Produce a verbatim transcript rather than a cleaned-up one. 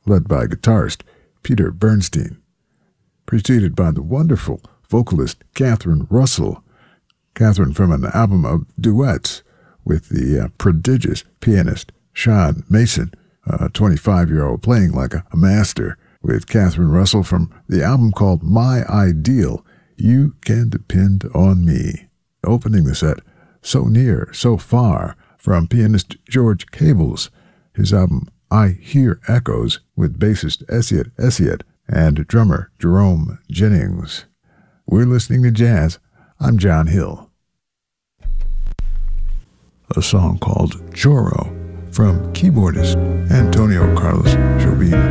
led by guitarist Peter Bernstein, preceded by the wonderful vocalist Catherine Russell. Catherine from an album of duets with the uh, prodigious pianist Sean Mason, a twenty-five-year-old playing like a, a master, with Catherine Russell from the album called My Ideal, You Can Depend on Me. Opening the set, So Near, So Far, from pianist George Cables, his album I Hear Echoes, with bassist Essiet Essiet and drummer Jerome Jennings. We're listening to jazz. I'm John Hill. A song called Choro from keyboardist Antonio Carlos Jobim.